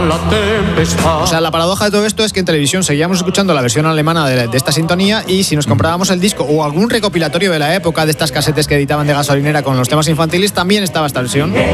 O sea, la paradoja de todo esto es que en televisión seguíamos escuchando la versión alemana de esta sintonía, y si nos comprábamos el disco o algún recopilatorio de la época de estas casetes que editaban de gasolinera con los temas infantiles, también estaba esta versión.